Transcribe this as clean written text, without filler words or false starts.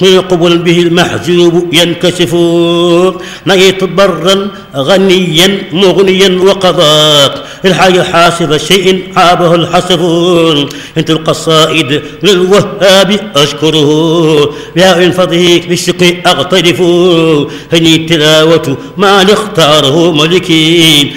قبل به المحجوب ينكشف. نهيت برا غنيا مغنيا وقضاء الحي حاسب شيء عابه الحسب. انت القصائد للوهاب اشكره بها فضيك بالشكر اغترف. هني التلاوة ما اختاره ملكي